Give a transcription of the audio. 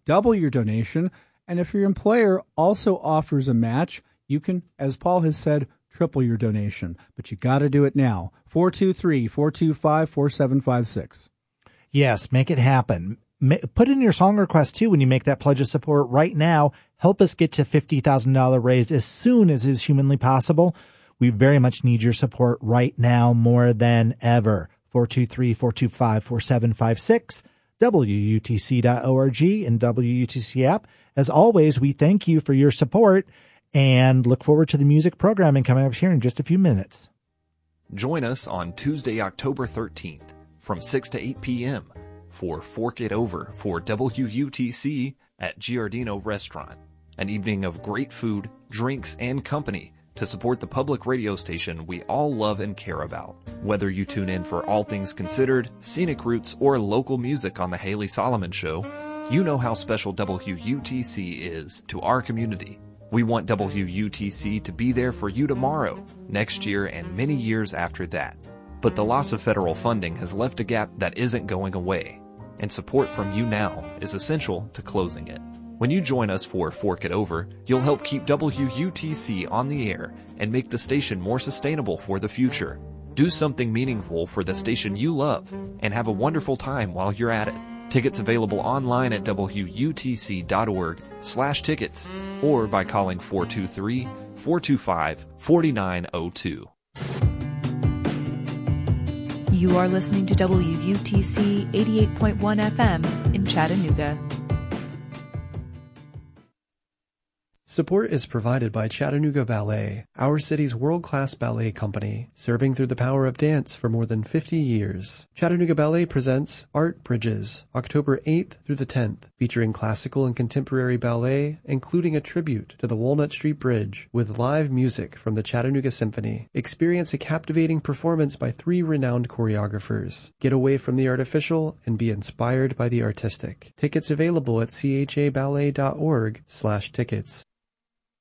double your donation. And if your employer also offers a match, you can, as Paul has said, triple your donation. But you got to do it now. 423-425-4756. Yes, make it happen. Put in your song request, too, when you make that pledge of support right now. Help us get to $50,000 raised as soon as is humanly possible. We very much need your support right now more than ever. 423-425-4756, WUTC.org, and WUTC app. As always, we thank you for your support and look forward to the music programming coming up here in just a few minutes. Join us on Tuesday, October 13th from 6 to 8 p.m. for Fork It Over for WUTC at Giardino Restaurant, an evening of great food, drinks, and company to support the public radio station we all love and care about. Whether you tune in for All Things Considered, Scenic Roots, or local music on the Haley Solomon Show, you know how special WUTC is to our community. We want WUTC to be there for you tomorrow, next year, and many years after that. But the loss of federal funding has left a gap that isn't going away, and support from you now is essential to closing it. When you join us for Fork It Over, you'll help keep WUTC on the air and make the station more sustainable for the future. Do something meaningful for the station you love and have a wonderful time while you're at it. Tickets available online at WUTC.org/tickets or by calling 423-425-4902. You are listening to WUTC 88.1 FM in Chattanooga. Support is provided by Chattanooga Ballet, our city's world-class ballet company, serving through the power of dance for more than 50 years. Chattanooga Ballet presents Art Bridges, October 8th through the 10th, featuring classical and contemporary ballet, including a tribute to the Walnut Street Bridge, with live music from the Chattanooga Symphony. Experience a captivating performance by 3 renowned choreographers. Get away from the artificial and be inspired by the artistic. Tickets available at chaballet.org/tickets.